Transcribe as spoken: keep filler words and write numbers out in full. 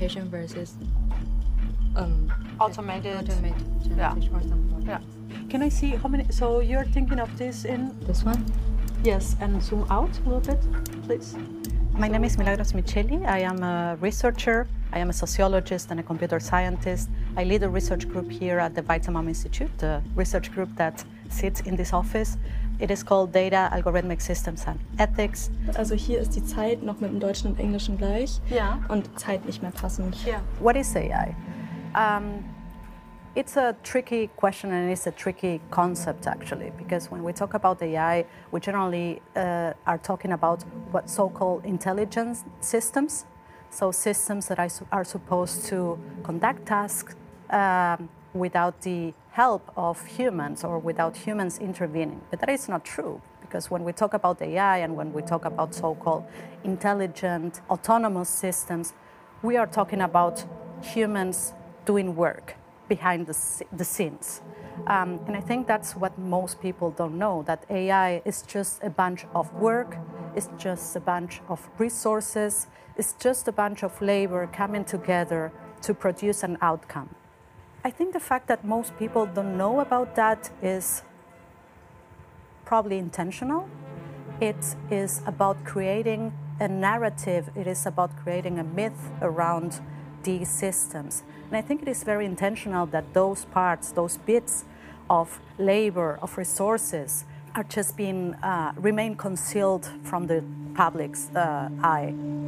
generation versus um, automated, automated generation yeah. or something. Yeah. Can I see how many? So you're thinking of this in This one? yes, and zoom out a little bit, please. My name is Milagros Micheli. I am a researcher. I am a sociologist and a computer scientist. I lead a research group here at the Weizenbaum Institute, the research group that sits in this office. It is called Data, Algorithmic Systems and Ethics. Also hier ist die Zeit noch mit dem Deutschen und Englischen gleich Ja. und Zeit nicht mehr passend. Yeah. What is A I? Um, it's a tricky question and it's a tricky concept actually, because when we talk about A I, we generally uh, are talking about what so-called intelligence systems. So systems that are supposed to conduct tasks um, without the help of humans or without humans intervening. But that is not true, because when we talk about A I and when we talk about so-called intelligent, autonomous systems, we are talking about humans doing work behind the, the scenes. Um, and I think that's what most people don't know, that A I is just a bunch of work, it's just a bunch of resources, it's just a bunch of labor coming together to produce an outcome. I think the fact that most people don't know about that is probably intentional. It is about creating a narrative, it is about creating a myth around these systems. And I think it is very intentional that those parts, those bits of labor, of resources, are just being, uh, remain concealed from the public's uh, eye.